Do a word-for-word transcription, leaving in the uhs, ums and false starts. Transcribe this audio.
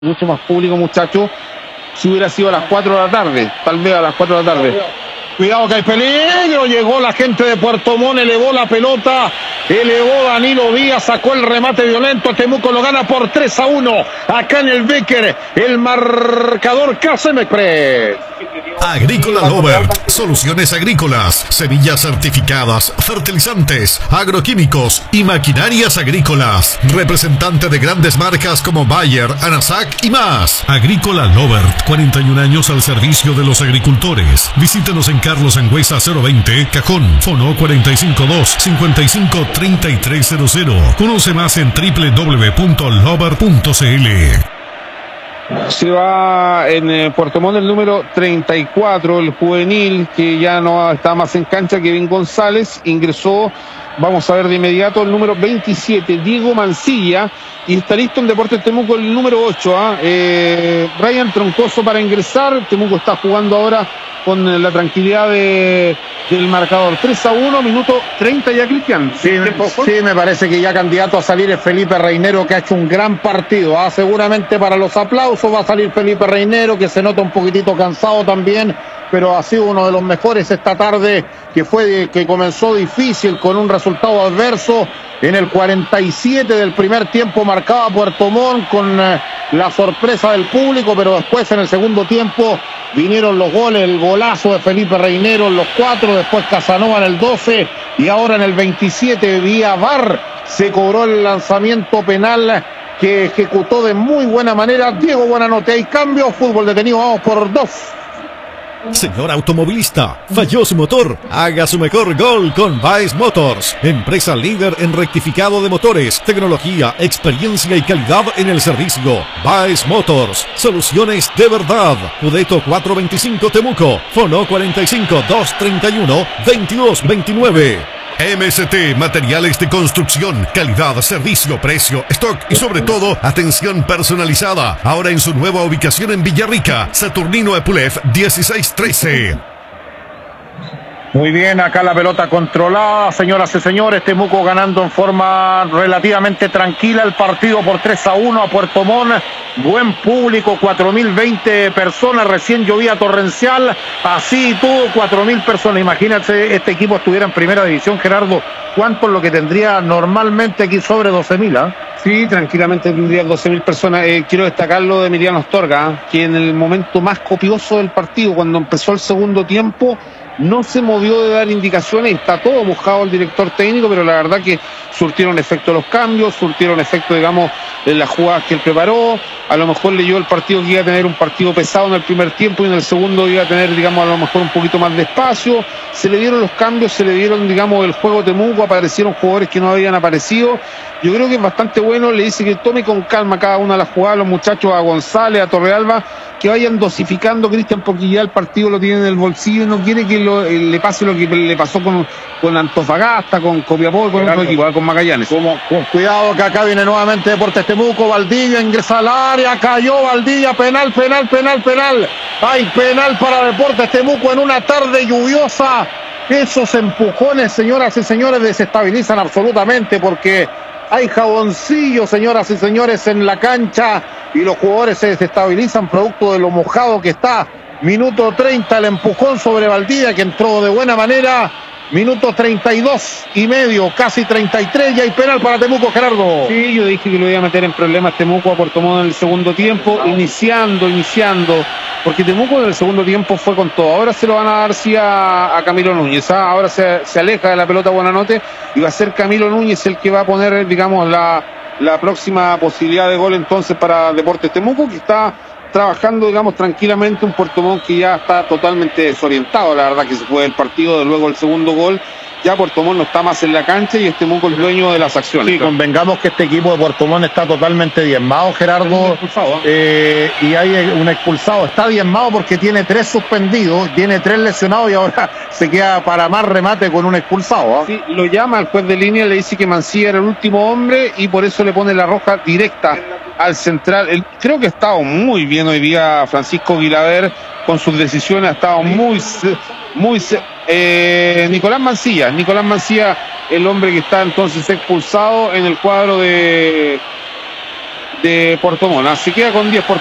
mucho más público, muchachos, si hubiera sido a las cuatro de la tarde, tal vez a las cuatro de la tarde. Cuidado que hay peligro, llegó la gente de Puerto Montt, elevó la pelota, elevó Danilo Díaz, sacó el remate violento, Temuco lo gana por tres a uno, acá en el Becker, el marcador Casem Express. Agrícola Lovert, soluciones agrícolas, semillas certificadas, fertilizantes, agroquímicos y maquinarias agrícolas. Representante de grandes marcas como Bayer, Anasac y más. Agrícola Lovert, cuarenta y un años al servicio de los agricultores. Visítenos en Carlos Angüesa cero veinte, Cajón, Fono cuatro cinco dos, cinco cinco tres tres cero cero. Conoce más en doble u doble u doble u punto lovert punto c l. Se va en eh, Puerto Montt el número treinta y cuatro, el juvenil, que ya no está más en cancha, Kevin González, ingresó, vamos a ver de inmediato, el número veintisiete, Diego Mancilla, y está listo en Deportes Temuco el número ocho, ¿eh? Eh, Ryan Troncoso para ingresar. Temuco está jugando ahora con la tranquilidad de, del marcador. tres a uno, minuto treinta ya, Cristian. Sí, sí, me parece que ya candidato a salir es Felipe Reinero, que ha hecho un gran partido. ¿ah? Seguramente para los aplausos va a salir Felipe Reinero, que se nota un poquitito cansado también, pero ha sido uno de los mejores esta tarde, que fue que comenzó difícil con un resultado adverso. En el cuarenta y siete del primer tiempo marcaba Puerto Montt con eh, la sorpresa del público, pero después en el segundo tiempo vinieron los goles, el golazo de Felipe Reinero en los cuatro, después Casanova en el doce y ahora en el veintisiete vía V A R se cobró el lanzamiento penal que ejecutó de muy buena manera Diego Buenanote. Hay cambio, fútbol detenido, vamos por dos. Señor automovilista, falló su motor. Haga su mejor gol con Baez Motors, empresa líder en rectificado de motores, tecnología, experiencia y calidad en el servicio. Baez Motors, soluciones de verdad. Udeto cuatrocientos veinticinco Temuco, Fono cuatro cinco dos tres uno, veintidós veintinueve. M S T, materiales de construcción, calidad, servicio, precio, stock y sobre todo, atención personalizada. Ahora en su nueva ubicación en Villarrica, Saturnino Epulef dieciséis trece. Muy bien, acá la pelota controlada, señoras y señores, Temuco ganando en forma relativamente tranquila el partido por tres a uno a Puerto Montt. Buen público, cuatro mil veinte personas, recién llovía torrencial, así y todo, cuatro mil personas. Imagínate, este equipo estuviera en primera división, Gerardo, ¿cuánto es lo que tendría normalmente aquí? Sobre doce mil, ¿ah? ¿eh? Sí, tranquilamente tendría doce mil personas. Eh, quiero destacar lo de Emiliano Astorga, ¿eh? que en el momento más copioso del partido, cuando empezó el segundo tiempo, no se movió de dar indicaciones, está todo mojado el director técnico, pero la verdad que surtieron efecto los cambios, surtieron efecto, digamos, en las jugadas que él preparó. A lo mejor leyó el partido que iba a tener un partido pesado en el primer tiempo y en el segundo iba a tener, digamos, a lo mejor un poquito más de espacio. Se le dieron los cambios, se le dieron, digamos, el juego Temuco, aparecieron jugadores que no habían aparecido. Yo creo que es bastante bueno, le dice que tome con calma cada una de las jugadas, los muchachos, a González, a Torrealba, que vayan dosificando, Cristian, porque ya el partido lo tiene en el bolsillo y no quiere que lo, eh, le pase lo que le pasó con, con Antofagasta, con Copiapó y con otro equipo, con Magallanes. Como, con cuidado que acá viene nuevamente Deportes Temuco, Valdivia ingresa al área, cayó Valdivia, penal, penal, penal, penal. Hay penal para Deportes Temuco en una tarde lluviosa. Esos empujones, señoras y señores, desestabilizan absolutamente porque hay jaboncillo, señoras y señores, en la cancha y los jugadores se desestabilizan producto de lo mojado que está. Minuto treinta, el empujón sobre Valdivia, que entró de buena manera. Minuto treinta y dos y medio, casi treinta y tres, y hay penal para Temuco, Gerardo. Sí, yo dije que lo iba a meter en problemas Temuco a Puerto Montt en el segundo tiempo, iniciando, iniciando, porque Temuco en el segundo tiempo fue con todo. Ahora se lo van a dar sí a, a Camilo Núñez, ¿eh? Ahora se, se aleja de la pelota Buenanote y va a ser Camilo Núñez el que va a poner, digamos, la, la próxima posibilidad de gol entonces para Deportes Temuco, que está trabajando, digamos, tranquilamente un Puerto Montt que ya está totalmente desorientado. La verdad que se fue el partido, de luego el segundo gol, ya Puerto Montt no está más en la cancha y este Temuco es dueño de las acciones. Sí, convengamos que este equipo de Puerto Montt está totalmente diezmado, Gerardo, expulsado, eh, y hay un expulsado, está diezmado porque tiene tres suspendidos, tiene tres lesionados y ahora se queda para más remate con un expulsado. ¿eh? Sí, lo llama al juez de línea, le dice que Mancilla era el último hombre y por eso le pone la roja directa al central. El, creo que ha estado muy bien hoy día Francisco Guilaber con sus decisiones, ha estado muy, muy, eh, Nicolás Mancilla, Nicolás Mancilla, el hombre que está entonces expulsado en el cuadro de de Puerto Montt. Así queda con diez por